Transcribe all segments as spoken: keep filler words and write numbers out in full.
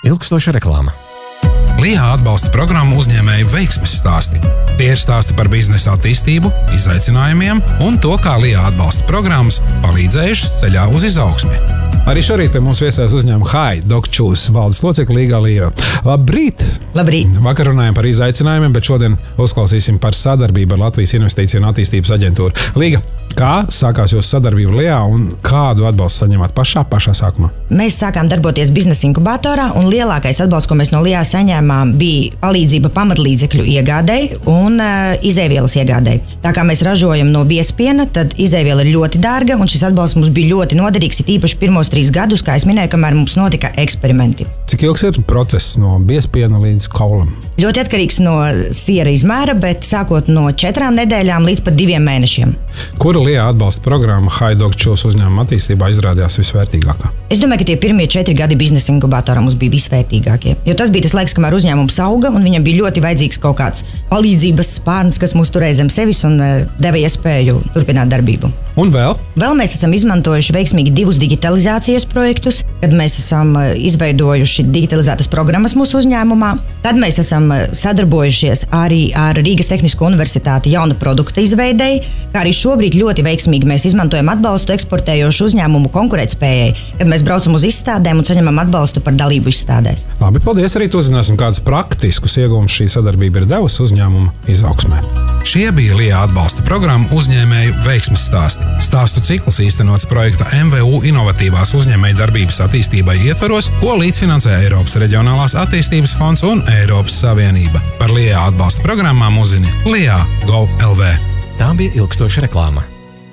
Ilgstoša reklāma. Lijā atbalsta programmu uzņēmēju veiksmes stāsti. Tie ir stāsti par biznesa attīstību, izaicinājumiem un to, kā Lijā atbalsta programmas palīdzējušas ceļā uz izaugsmi. Arī šorīt pie mums viesās uzņēmuma Hi Dog Choose valdes locekļa Līga Lijā. Labrīt! Labrīt! Vakar runājām par izaicinājumiem, bet šodien uzklausīsim par sadarbību ar Latvijas Investīciju un attīstības aģentūru. Līga, kā sākās jūsu sadarbība Lijā un kādu atbalstu saņemat pašā, pašā sākumā? Mēs sākām darboties biznesa inkubatorā, un lielākais atbalsts, ko mēs no Lijā saņēmām, bija palīdzība pamatlīdzekļu iegādēji un uh, izēvielas iegādēji. Tā kā mēs ražojam no biespiena, tad izēviela ir ļoti dārga, un šis atbalsts mums bija ļoti noderīgs, it īpaši pirmos trīs gadus, kā es minēju, kamēr mums notika eksperimenti. Cik ilgs ir process no biespiena līdz kaulam? Ļoti atkarīgs no siera izmēra, bet sākot no četrām nedēļām līdz pat diviem mēnešiem. Kura Lijā atbalsta programma Hi Dog Choose uzņēmuma attīstībā izrādījās visvērtīgākā? Es domāju, ka tie pirmie četri gadi biznesa inkubatorā mums bija visvērtīgākie. Jo tas bija tas laiks, kamēr uzņēmums auga, un viņam bija ļoti vajadzīgs kaut kāds palīdzības spārns, kas mūs turēja zem sevis un deva iespēju turpināt darbību. Un vēl? Vēl mēs esam izmantojuši veiksmīgi divus digitalizācijas projektus, kad mēs esam izveidojuši digitalizētas programmas mūsu uzņēmumā. Tad mēs esam sadarbojušies arī ar Rīgas Tehnisko universitāti jaunu produktu izveidei, kā arī šobrīd ļoti veiksmīgi mēs izmantojam atbalstu eksportējošu uzņēmumu konkurētspējai, kad mēs braucam uz izstādēm un saņemam atbalstu par dalību izstādēs. Labi, paldies, arī tu uzzināsim, kādus praktiskus ieguvumus šī sadarbība ir devusi uzņēmuma izaugsmē. Šie bija Lijā atbalsta programma uzņēmēju veiksmes stāsti. Stāstu cikls īstenots projekta M V U inovatīvās uzņēmēju darbības attīstībai ietvaros, ko līdzfinansē Eiropas Reģionālās attīstības fonds un Eiropas Savienība. Par Lijā atbalsta programmām uzzini Lijā Go L V. Tā bija ilgstoša reklāma.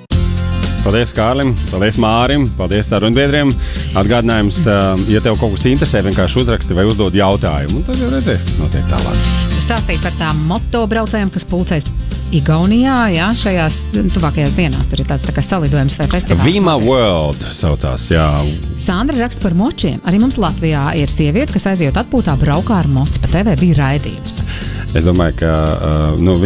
Paldies Kārlim, paldies Mārim, paldies sarunbiedriem. Atgādinājums, ja tev kaut kas interesē, vienkārši uzraksti vai uzdod jautājumu, un tad jau redzēs, kas notiek tālāk. Stāstīt par tām motobraucējiem, kas pulcēs Igaunijā, jā, šajās tuvākajās dienās. Tur ir tāds tā kā salidojums vai festivāls. Vima World saucās, jā. Sandra raksta par močiem. Arī mums Latvijā ir sieviete, kas aizjūt atpūtā braukā ar moci. Pa T V bija raidījums. Es domāju, ka uh, nu,